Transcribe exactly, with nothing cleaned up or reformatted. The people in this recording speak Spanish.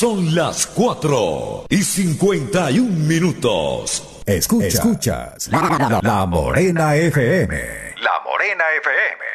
Son las cuatro y cincuenta y un minutos. Escucha, escuchas la, la, la Morena F M. La Morena F M.